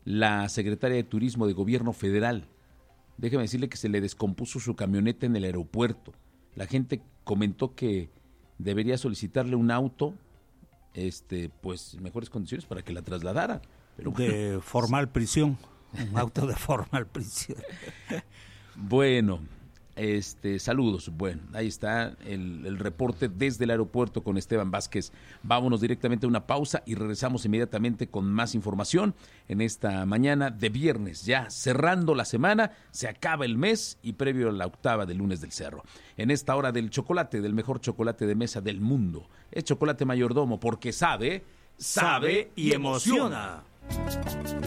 la secretaria de Turismo de Gobierno Federal. Déjeme decirle que se le descompuso su camioneta en el aeropuerto. La gente comentó que debería solicitarle un auto, pues en mejores condiciones para que la trasladara. Pero bueno, de formal prisión, un auto de formal prisión. Bueno, saludos. Bueno, ahí está el reporte desde el aeropuerto con Esteban Vázquez. Vámonos directamente a una pausa y regresamos inmediatamente con más información en esta mañana de viernes. Ya cerrando la semana, se acaba el mes y previo a la octava del lunes del cerro. En esta hora del chocolate, del mejor chocolate de mesa del mundo. Es Chocolate Mayordomo porque sabe y emociona.